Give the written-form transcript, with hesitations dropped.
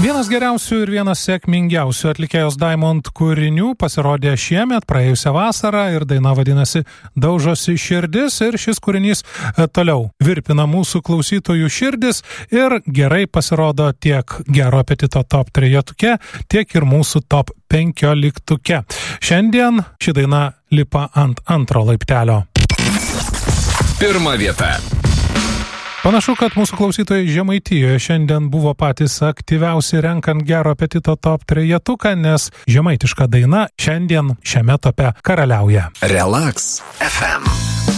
Vienas geriausių ir vienas sėkmingiausių atlikėjos Diamond kūrinių pasirodė šiemet, praėjusią vasarą, ir daina vadinasi Daužosi širdis, ir šis kūrinys toliau virpina mūsų klausytojų širdis ir gerai pasirodo tiek Gero apetito top 3-tuke, tiek ir mūsų top 15-tuke. Šiandien ši daina lipa ant antro laiptelio. Pirma vieta. Panašu, kad mūsų klausytojai Žemaitijoje šiandien buvo patys aktyviausi renkant Gero apetito top 3-tuką, nes žemaitiška daina šiandien šiame tope karaliauja. Relax FM.